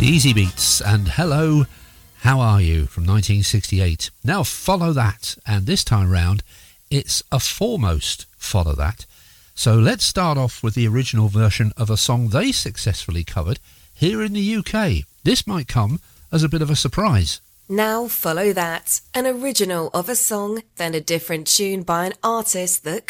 Easy Beats and Hello, How Are You from 1968. Now Follow That, and this time round it's a Foremost Follow That. So let's start off with the original version of a song they successfully covered here in the UK. This might come as a bit of a surprise. Now Follow That, an original of a song, then a different tune by an artist that